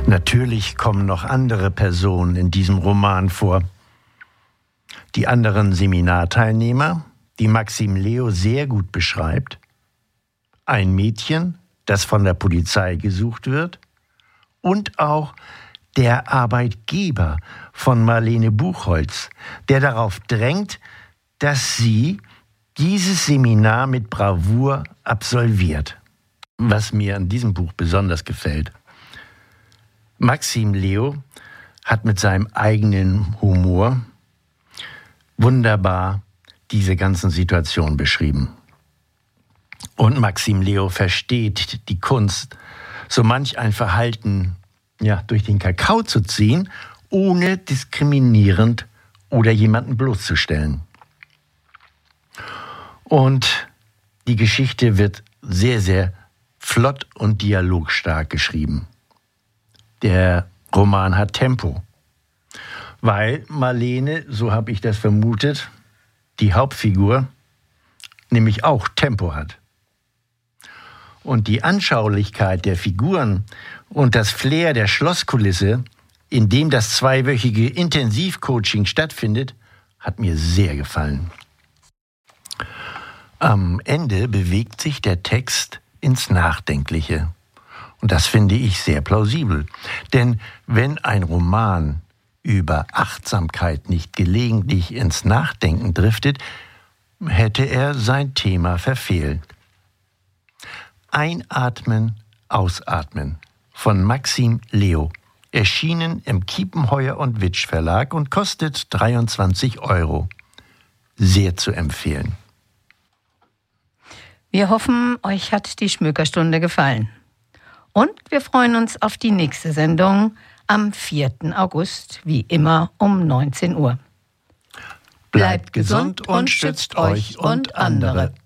Natürlich kommen noch andere Personen in diesem Roman vor. Die anderen Seminarteilnehmer, die Maxim Leo sehr gut beschreibt. Ein Mädchen, das von der Polizei gesucht wird. Und auch der Arbeitgeber von Marlene Buchholz, der darauf drängt, dass sie dieses Seminar mit Bravour absolviert. Was mir an diesem Buch besonders gefällt: Maxim Leo hat mit seinem eigenen Humor wunderbar diese ganzen Situationen beschrieben. Und Maxim Leo versteht die Kunst, so manch ein Verhalten durch den Kakao zu ziehen, ohne diskriminierend oder jemanden bloßzustellen. Und die Geschichte wird sehr, sehr flott und dialogstark geschrieben. Der Roman hat Tempo, weil Marlene, so habe ich das vermutet, die Hauptfigur, nämlich auch Tempo hat. Und die Anschaulichkeit der Figuren und das Flair der Schlosskulisse, in dem das 2-wöchige Intensivcoaching stattfindet, hat mir sehr gefallen. Am Ende bewegt sich der Text ins Nachdenkliche. Und das finde ich sehr plausibel. Denn wenn ein Roman über Achtsamkeit nicht gelegentlich ins Nachdenken driftet, hätte er sein Thema verfehlt. Einatmen, ausatmen von Maxim Leo. Erschienen im Kiepenheuer und Witsch Verlag und kostet 23 €. Sehr zu empfehlen. Wir hoffen, euch hat die Schmökerstunde gefallen. Und wir freuen uns auf die nächste Sendung am 4. August, wie immer um 19 Uhr. Bleibt gesund und schützt euch und andere.